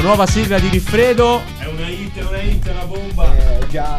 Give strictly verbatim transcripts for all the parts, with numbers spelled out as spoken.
nuova sigla di Rifredo. È una hit, è una hit, è una bomba. Eh, già.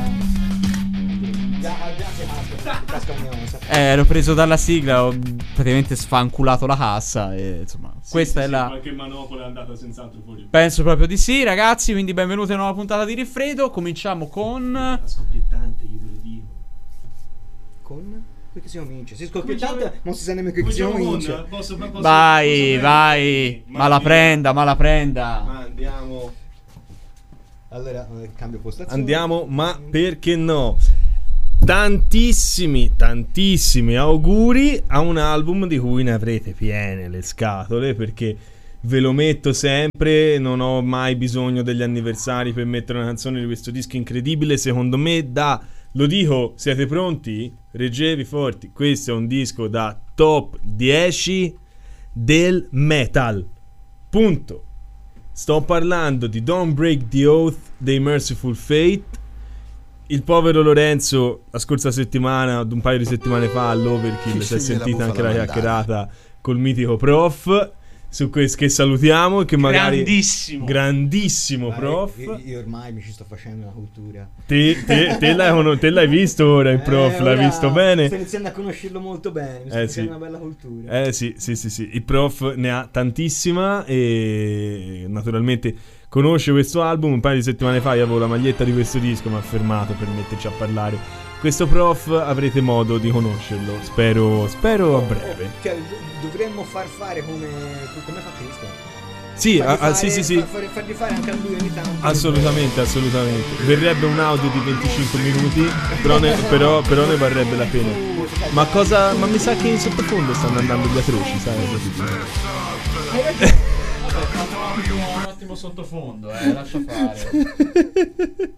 Già, già chiamato. Casca un Eh, ero preso dalla sigla, ho praticamente sfanculato la cassa e insomma, Sì, questa sì, è sì, la... qualche manopola è andata senz'altro fuori. Penso proprio di sì, ragazzi, quindi benvenuti a una nuova puntata di Rifredo. Cominciamo con... La scoppiettante, io ve lo dico. Con? Perché si comincia? Si scoppiettante, non si sa nemmeno che si Cominciamo comincia. con- posso- posso- Vai, posso vai, prendere? ma la via. prenda, ma la prenda. Ma andiamo. Allora, eh, cambio postazione. Andiamo, ma perché no? Tantissimi, tantissimi auguri a un album di cui ne avrete piene le scatole, perché ve lo metto sempre, non ho mai bisogno degli anniversari per mettere una canzone di questo disco incredibile, secondo me da, lo dico, siete pronti? Reggetevi forti, questo è un disco da top dieci del metal, punto. Sto parlando di Don't Break the Oath dei Merciful Fate. Il povero Lorenzo la scorsa settimana, un paio di settimane fa all'Overkill, si è sentita anche la chiacchierata col mitico Prof, su questo che salutiamo, che magari Grandissimo. grandissimo Ma Prof. Io, io ormai mi ci sto facendo una cultura. Te, te, te, l'hai, te l'hai visto ora il Prof, Eh, l'hai ora visto bene? Sto iniziando a conoscerlo molto bene. Mi sto Eh, facendo sì. una bella cultura. Eh sì, sì, sì, sì. Il Prof ne ha tantissima e naturalmente conosce questo album. Un paio di settimane fa io avevo la maglietta di questo disco, mi ha fermato per metterci a parlare. Questo Prof avrete modo di conoscerlo, spero, spero a breve. Cioè, dovremmo far fare come, come fa Cristian. Sì, Fargli a- a- fare- sì, sì, sì. fa- fare- fargli fare anche a lui ogni tanto. Assolutamente, assolutamente. Verrebbe un audio di venticinque minuti, però ne, però, però ne varrebbe la pena. Ma cosa? Ma mi sa che in sottofondo stanno andando gli atroci, sai? Un attimo sottofondo, eh, lascia fare.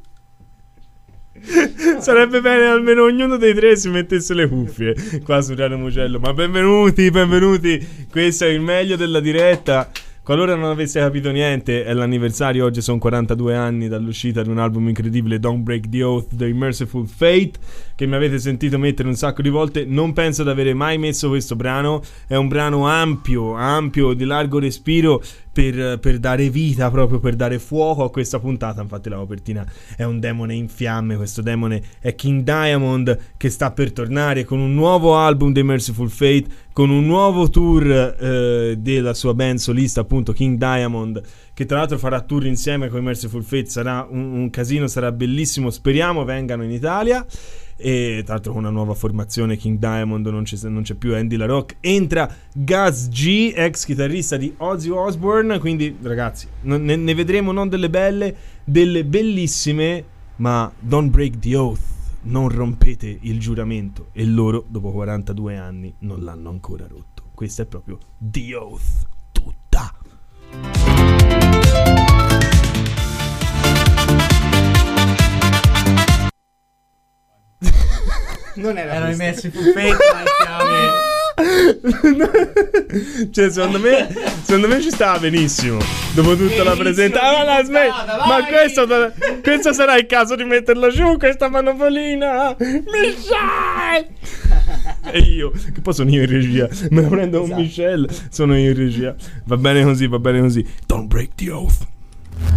Sarebbe bene almeno ognuno dei tre si mettesse le cuffie qua su Radio Mugello. Ma benvenuti, benvenuti. Questo è il meglio della diretta. Qualora non avesse capito niente, è l'anniversario, oggi sono quarantadue anni dall'uscita di un album incredibile, Don't Break the Oath dei Merciful Fate, che mi avete sentito mettere un sacco di volte. Non penso di avere mai messo questo brano. È un brano ampio, ampio, di largo respiro, per, per dare vita, proprio per dare fuoco a questa puntata. Infatti la copertina è un demone in fiamme. Questo demone è King Diamond, che sta per tornare con un nuovo album dei Merciful Fate, con un nuovo tour eh, della sua band solista, appunto King Diamond, che tra l'altro farà tour insieme con i Merciful Fate. Sarà un, un casino, sarà bellissimo, speriamo vengano in Italia. E tra l'altro con una nuova formazione, King Diamond, non c'è, non c'è più Andy LaRocque, entra Gus G, ex chitarrista di Ozzy Osbourne. Quindi ragazzi, non, ne, ne vedremo non delle belle, delle bellissime. Ma don't break the oath, non rompete il giuramento. E loro dopo quarantadue anni non l'hanno ancora rotto. Questa è proprio the oath tutta. Non era Erano i questo. messi fu fake, Cioè secondo me secondo me ci stava benissimo dopo tutta la presentazione. Ah, no, smetti. Ma questo, questo sarà il caso di metterlo giù, questa manopolina. Michel. E io che poi sono io in regia, me la prendo con Esatto. Michel, sono io in regia. Va bene così, va bene così. Don't break the oath.